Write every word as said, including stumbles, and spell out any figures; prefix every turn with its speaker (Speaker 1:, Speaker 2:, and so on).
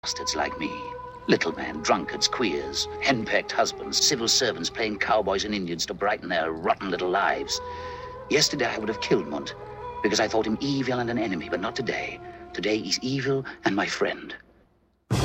Speaker 1: bastards like me. Little men, drunkards, queers, henpecked husbands, civil servants playing cowboys and Indians to brighten their rotten little lives. Yesterday I would have killed Munt because I thought him evil and an enemy, but not today. Today he's evil and my friend.